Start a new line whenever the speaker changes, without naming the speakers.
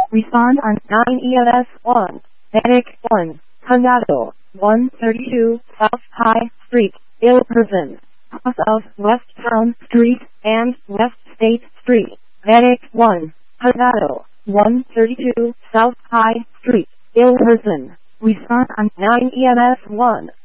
Respond on 9 EMS 1. Medic 1. Condado, 132 South High Street, ill person. Cross of West Town Street and West State Street. Medic 1. Condado, 132 South High Street, ill person. Respond on 9 EMS 1.